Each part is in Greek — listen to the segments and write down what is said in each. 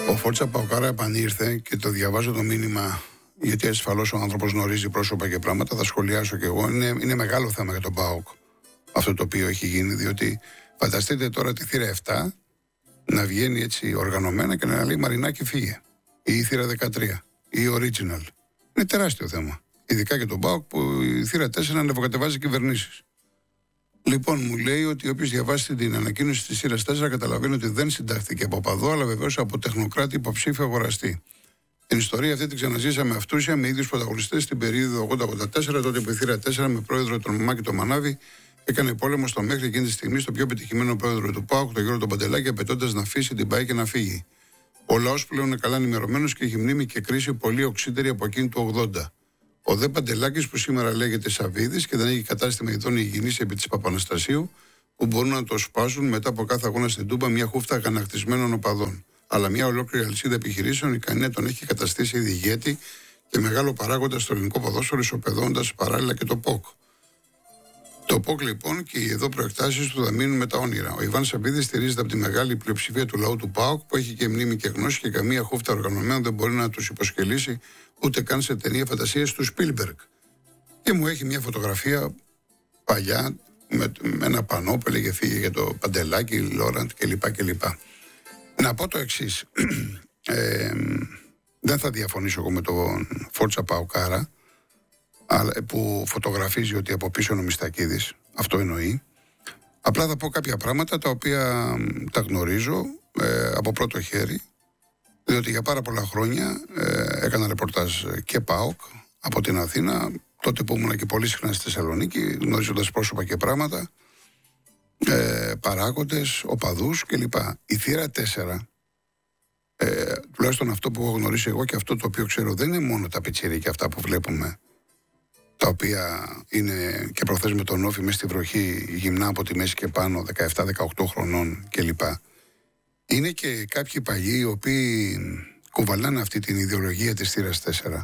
Ο Φόρτσα Παοκάρα επανήρθε και το διαβάζω το μήνυμα, γιατί ασφαλώς ο άνθρωπος γνωρίζει πρόσωπα και πράγματα. Θα σχολιάσω κι εγώ. Είναι μεγάλο θέμα για τον ΠΑΟΚ αυτό το οποίο έχει γίνει, διότι φανταστείτε τώρα τη θύρα 7 να βγαίνει έτσι οργανωμένα και να λέει Μαρινάκη φύγε, ή η θύρα 13, ή η original. Είναι τεράστιο θέμα. Ειδικά για τον ΠΑΟΚ που η θύρα 4 ανεβοκατεβάζει κυβερνήσεις. Λοιπόν, μου λέει ότι όποιος διαβάσει την ανακοίνωση της θύρας 4 καταλαβαίνει ότι δεν συντάχθηκε από παδό, αλλά βεβαίως από τεχνοκράτη υποψήφιο αγοραστή. Την ιστορία αυτή την ξαναζήσαμε αυτούσια με ίδιους πρωταγωνιστές στην περίοδο 80-84, τότε που η θύρα 4 με πρόεδρο τον Μάκη τον Μανάβη έκανε πόλεμο στο μέχρι εκείνη τη στιγμή στο πιο πετυχημένο πρόεδρο του ΠΑΟΚ, τον Γιώργο τον Παντελάκη, απαιτώντας να αφήσει την ΠΑΕ και να φύγει. Ο λαός πλέον είναι καλά ενημερωμένος και έχει μνήμη και κρίση πολύ οξύτερη από εκείνη του 80. Ο Δε Παντελάκης που σήμερα λέγεται Σαββίδης και δεν έχει κατάστημα ειδών υγιεινής επί της Παπαναστασίου, που μπορούν να το σπάσουν μετά από κάθε αγώνα στην Τούμπα μια χούφτα αγανακτισμένων οπαδών. Αλλά μια ολόκληρη αλυσίδα επιχειρήσεων ικανή να τον έχει καταστήσει ήδη ηγέτη και μεγάλο παράγοντα στο ελληνικό ποδόσφαιρο, ισοπεδώντας παράλληλα και το ΠΟΚ. Το ΠΟΚ λοιπόν και οι εδώ προεκτάσεις του θα μείνουν με τα όνειρα. Ο Ιβάν Σαββίδης στηρίζεται από τη μεγάλη πλειοψηφία του λαού του ΠΑΟΚ που έχει και μνήμη και γνώση και καμία χούφτα οργανωμένων δεν μπορεί να τους υποσκελίσει ούτε καν σε ταινία φαντασίας του Σπίλμπεργκ. Και μου έχει μια φωτογραφία παλιά με ένα πανό που έλεγε φύγε για το Παντελάκι, Λόραντ κλπ. Να πω το εξής. Δεν θα διαφωνήσω εγώ με τον Φόρτσα Παοκάρα που φωτογραφίζει ότι από πίσω είναι ο Μιστακίδης. Αυτό εννοεί. Απλά θα πω κάποια πράγματα τα οποία τα γνωρίζω από πρώτο χέρι, διότι για πάρα πολλά χρόνια έκανα ρεπορτάζ και ΠΑΟΚ από την Αθήνα, τότε που ήμουν και πολύ συχνά στη Θεσσαλονίκη, γνωρίζοντας πρόσωπα και πράγματα, παράγοντες, οπαδούς κλπ. Η θύρα 4, τουλάχιστον αυτό που έχω γνωρίσει εγώ και αυτό το οποίο ξέρω, δεν είναι μόνο τα πιτσιρίκια αυτά που βλέπουμε, τα οποία είναι και προχθές με τον Όφη μες στη βροχή, γυμνά από τη μέση και πάνω, 17-18 χρονών κλπ. Είναι και κάποιοι παλιοί οι οποίοι κουβαλάνε αυτή την ιδεολογία της θύρας 4,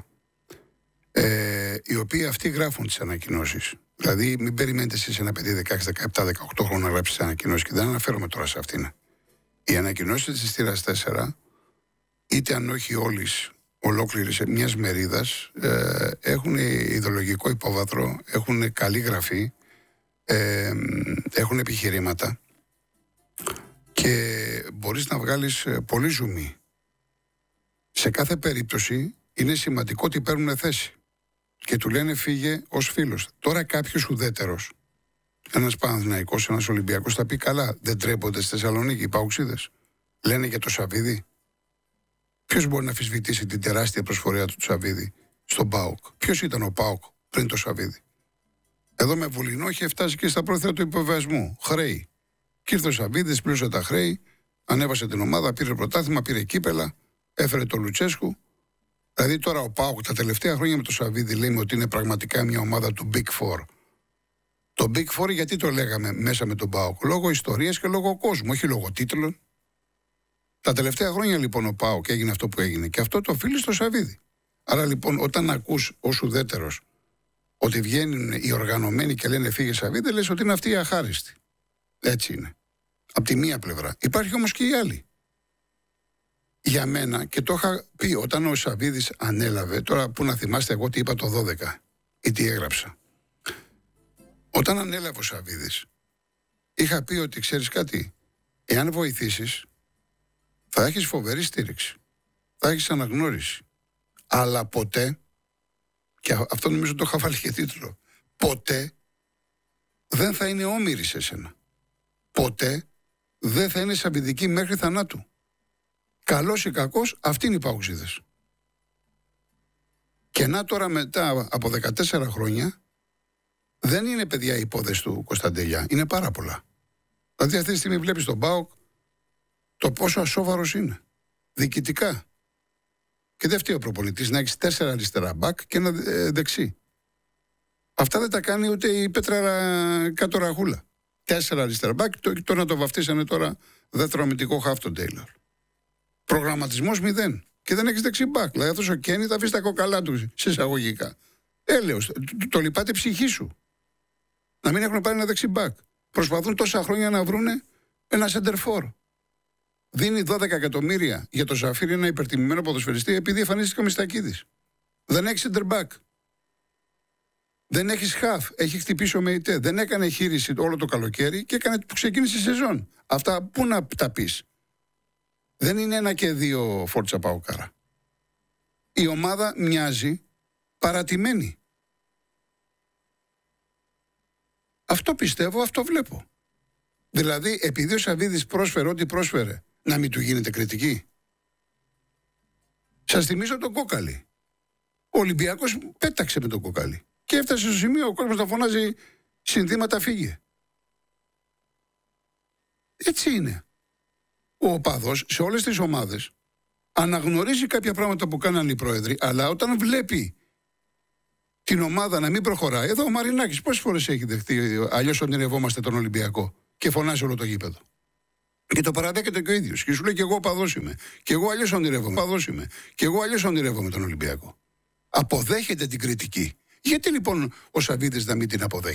οι οποίοι αυτοί γράφουν τις ανακοινώσεις. Δηλαδή, μην περιμένετε εσείς ένα παιδί 16-17-18 χρόνια να γράψει τις ανακοινώσεις, και δεν αναφέρομαι τώρα σε αυτήν. Οι ανακοινώσεις της θύρας 4, είτε αν όχι όλης, ολόκληρης μιας μερίδας, έχουν ιδεολογικό υπόβαθρο, έχουν καλή γραφή, έχουν επιχειρήματα και μπορείς να βγάλεις πολύ ζουμί. Σε κάθε περίπτωση είναι σημαντικό ότι παίρνουν θέση και του λένε φύγε ως φίλος. Τώρα κάποιος ουδέτερος, ένας Παναθηναϊκός, ένας Ολυμπιακός θα πει καλά, δεν τρέπονται στη Θεσσαλονίκη οι παουξίδες? Λένε για το Σαββίδη. Ποιος μπορεί να αμφισβητήσει την τεράστια προσφορά του Σαββίδη στον ΠΑΟΚ? Ποιος ήταν ο ΠΑΟΚ πριν το Σαββίδη? Εδώ με Βουλινό είχε φτάσει και στα πρόθυρα του υποβιβασμού. Χρέη. Και ήρθε ο Σαββίδης, πλήρωσε τα χρέη, ανέβασε την ομάδα, πήρε πρωτάθλημα, πήρε κύπελα, έφερε τον Λουτσέσκου. Δηλαδή τώρα ο ΠΑΟΚ τα τελευταία χρόνια με το Σαββίδη λέμε ότι είναι πραγματικά μια ομάδα του Big Four. Το Big Four γιατί το λέγαμε μέσα με τον ΠΑΟΚ? Λόγω ιστορίας και λόγω κόσμου, όχι λόγω τίτλων. Τα τελευταία χρόνια λοιπόν ο ΠΑΟΚ έγινε αυτό που έγινε και αυτό το οφείλει στο Σαββίδη. Άρα λοιπόν όταν ακούς ως ουδέτερος ότι βγαίνουν οι οργανωμένοι και λένε φύγε Σαββίδη, λες ότι είναι αυτοί οι αχάριστοι. Έτσι είναι. Από τη μία πλευρά. Υπάρχει όμως και η άλλη. Για μένα, και το είχα πει όταν ο Σαββίδης ανέλαβε, τώρα που να θυμάστε εγώ τι είπα το 12 ή τι έγραψα. Όταν ανέλαβε ο Σαββίδης, είχα πει ότι ξέρεις κάτι, εάν βοηθήσεις, θα έχεις φοβερή στήριξη, θα έχεις αναγνώριση, αλλά ποτέ, και αυτό νομίζω το είχα βάλει και τίτλο, ποτέ δεν θα είναι όμηρη σε σένα. Ποτέ δεν θα είναι σαββιδική μέχρι θανάτου. Καλός ή κακός, αυτοί είναι οι παουξίδες. Και να τώρα μετά από 14 χρόνια, δεν είναι παιδιά οι υπόδες του Κωνσταντελιά, είναι πάρα πολλά. Δηλαδή αυτή τη στιγμή βλέπεις τον ΠΑΟΚ το πόσο ασόβαρος είναι, διοικητικά. Και δεν φταίει ο προπονητής να έχεις 4 αριστερά μπακ και ένα δεξί. Αυτά δεν τα κάνει ούτε η Πέτρα Κατοραχούλα. 4 αριστερά μπακ, το να το βαφτίσανε τώρα δεύτερο αμυντικό χαφ τον Τέιλορ. Προγραμματισμός 0. Και δεν έχεις δεξί μπακ. Δηλαδή αυτός ο Κένι θα αφήσει τα κόκαλά του σε εισαγωγικά. Έλεος, το λυπάται ψυχή σου. Να μην έχουν πάρει ένα δεξί μπακ. Προσπαθούν τόσα χρόνια να βρούνε ένα σεντερφόρ. δίνει 12 εκατομμύρια για το Ζαφύρι, ένα υπερτιμημένο ποδοσφαιριστή, επειδή εμφανίστηκε ο Μιστακίδης. Δεν έχει center back. Δεν έχει χαφ. Έχει χτυπήσει ο Μεϊτέ. Δεν έκανε χείριση όλο το καλοκαίρι και έκανε που ξεκίνησε η σεζόν. Αυτά πού να τα πεις. Δεν είναι 1 και 2 Φόρτσα Παοκάρα. Η ομάδα μοιάζει παρατημένη. Αυτό πιστεύω, αυτό βλέπω. Δηλαδή, επειδή ο Σαββίδης πρόσφερε ό,τι πρόσφερε, να μην του γίνεται κριτική. Σας θυμίζω τον Κόκαλη. Ο Ολυμπιακός πέταξε με τον Κόκαλη. Και έφτασε στο σημείο ο κόσμος να φωνάζει συνθήματα φύγε. Έτσι είναι. Ο οπαδός σε όλες τις ομάδες αναγνωρίζει κάποια πράγματα που κάνανε οι πρόεδροι, αλλά όταν βλέπει την ομάδα να μην προχωράει. Εδώ ο Μαρινάκης πόσες φορές έχει δεχτεί αλλιώς ονειρευόμαστε τον Ολυμπιακό και φωνάζει όλο το γήπεδο. Και το παραδέχεται και ο ίδιος. Και σου λέει και εγώ οπαδός είμαι. Και εγώ αλλιώς ονειρεύομαι. Οπαδός είμαι. Και εγώ αλλιώς ονειρεύομαι τον Ολυμπιακό. Αποδέχεται την κριτική. Γιατί λοιπόν ο Σαββίδης να μην την αποδέχεται?